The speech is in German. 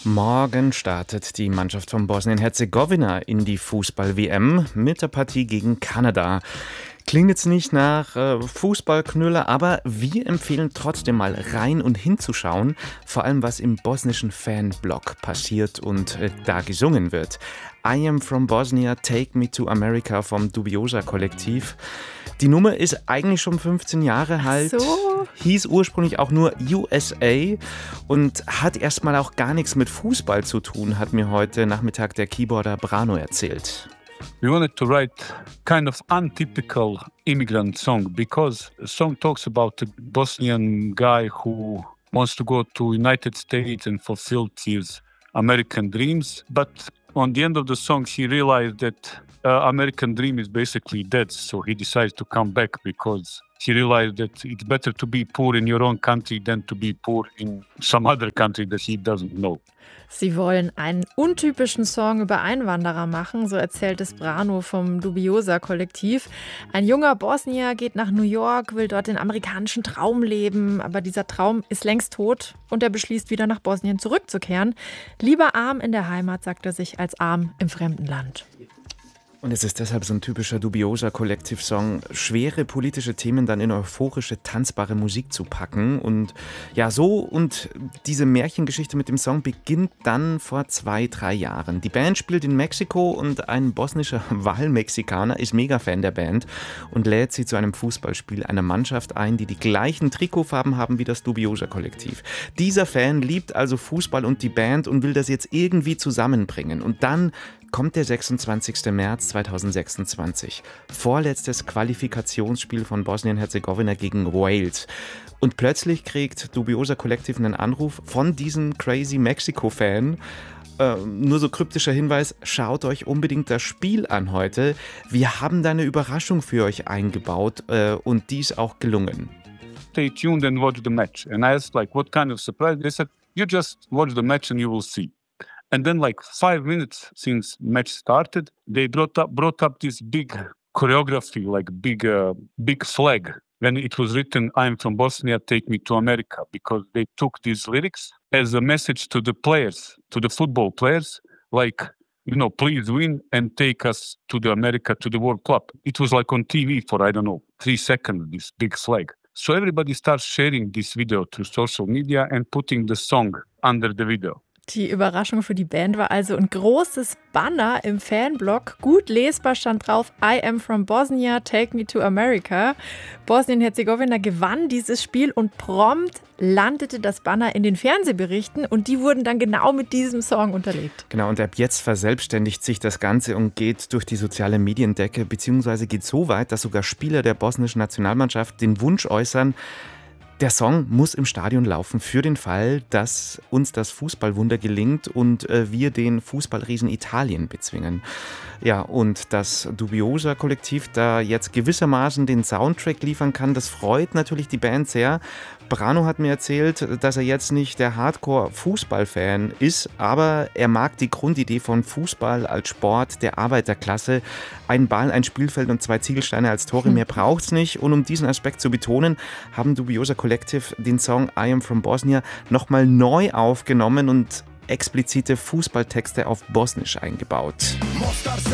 Morgen startet die Mannschaft von Bosnien-Herzegowina in die Fußball-WM mit der Partie gegen Kanada. Klingt jetzt nicht nach Fußballknüller, aber wir empfehlen trotzdem mal rein und hinzuschauen, vor allem was im bosnischen Fanblog passiert und da gesungen wird. I Am From Bosnia, Take Me to America vom Dubiosa-Kollektiv. Die Nummer ist eigentlich schon 15 Jahre alt, hieß ursprünglich auch nur USA und hat erstmal auch gar nichts mit Fußball zu tun, hat mir heute Nachmittag der Keyboarder Brano erzählt. We wanted to write kind of untypical immigrant song because the song talks about a Bosnian guy who wants to go to United States and fulfill his American dreams. But on the end of the song, he realized that American dream is basically dead. So he decides to come back because he realized that it's better to be poor in your own country than to be poor in some other country that he doesn't know. Sie wollen einen untypischen Song über Einwanderer machen, so erzählt es Brano vom Dubiosa-Kollektiv. Ein junger Bosnier geht nach New York, will dort den amerikanischen Traum leben, aber dieser Traum ist längst tot und er beschließt, wieder nach Bosnien zurückzukehren. Lieber arm in der Heimat, sagt er sich, als arm im fremden Land. Und es ist deshalb so ein typischer Dubiosa-Kollektiv-Song, schwere politische Themen dann in euphorische, tanzbare Musik zu packen. Und ja, und diese Märchengeschichte mit dem Song beginnt dann vor 2-3 Jahren. Die Band spielt in Mexiko und ein bosnischer Wahlmexikaner ist Mega-Fan der Band und lädt sie zu einem Fußballspiel einer Mannschaft ein, die gleichen Trikotfarben haben wie das Dubiosa-Kollektiv. Dieser Fan liebt also Fußball und die Band und will das jetzt irgendwie zusammenbringen. Und dann kommt der 26. März 2026. Vorletztes Qualifikationsspiel von Bosnien-Herzegowina gegen Wales. Und plötzlich kriegt Dubiosa Kollektiv einen Anruf von diesem crazy Mexiko-Fan. Nur so kryptischer Hinweis, schaut euch unbedingt das Spiel an heute. Wir haben da eine Überraschung für euch eingebaut und die ist auch gelungen. Stay tuned and watch the match. And I asked, what kind of surprise? They said, you just watch the match and you will see. And then 5 minutes since match started, they brought up this big choreography, big flag. When it was written, I'm from Bosnia, take me to America, because they took these lyrics as a message to the players, to the football players, please win and take us to the America, to the World Cup. It was on TV for, 3 seconds, this big flag. So everybody starts sharing this video through social media and putting the song under the video. Die Überraschung für die Band war also ein großes Banner im Fanblog. Gut lesbar stand drauf, I am from Bosnia, take me to America. Bosnien-Herzegowina gewann dieses Spiel und prompt landete das Banner in den Fernsehberichten und die wurden dann genau mit diesem Song unterlegt. Genau, und ab jetzt verselbstständigt sich das Ganze und geht durch die soziale Mediendecke, beziehungsweise geht so weit, dass sogar Spieler der bosnischen Nationalmannschaft den Wunsch äußern, der Song muss im Stadion laufen für den Fall, dass uns das Fußballwunder gelingt und wir den Fußballriesen Italien bezwingen. Ja, und das Dubiosa-Kollektiv da jetzt gewissermaßen den Soundtrack liefern kann, das freut natürlich die Band sehr. Brano hat mir erzählt, dass er jetzt nicht der Hardcore-Fußball-Fan ist, aber er mag die Grundidee von Fußball als Sport der Arbeiterklasse. Ein Ball, ein Spielfeld und 2 Ziegelsteine als Tore, mehr braucht's nicht. Und um diesen Aspekt zu betonen, haben Dubiosa Collective den Song I Am From Bosnia nochmal neu aufgenommen und explizite Fußballtexte auf Bosnisch eingebaut.